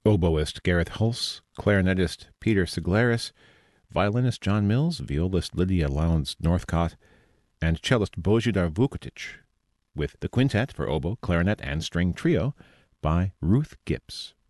oboist Gareth Hulse, clarinetist Peter Siglaris, violinist John Mills, violist Lydia Lowndes Northcott, and cellist Božidar Vukotic, with the quintet for oboe, clarinet, and string trio by Ruth Gips.